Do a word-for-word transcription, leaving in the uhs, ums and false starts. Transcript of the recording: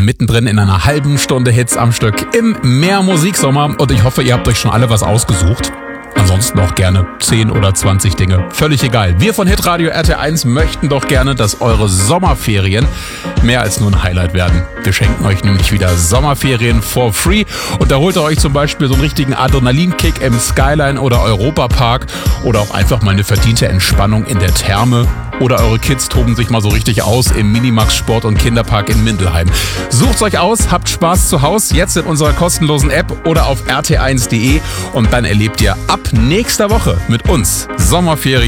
mittendrin in einer halben Stunde Hits am Stück im Mehr Musiksommer und ich hoffe, ihr habt euch schon alle was ausgesucht. Ansonsten auch gerne zehn oder zwanzig Dinge. Völlig egal. Wir von Hitradio R T eins möchten doch gerne, dass eure Sommerferien mehr als nur ein Highlight werden. Wir schenken euch nämlich wieder Sommerferien for free. Und da holt ihr euch zum Beispiel so einen richtigen Adrenalinkick im Skyline oder Europapark oder auch einfach mal eine verdiente Entspannung in der Therme. Oder eure Kids toben sich mal so richtig aus im Minimax Sport- und Kinderpark in Mindelheim. Sucht's euch aus, habt Spaß zu Hause, jetzt in unserer kostenlosen App oder auf r t eins punkt d e und dann erlebt ihr ab nächster Woche mit uns Sommerferien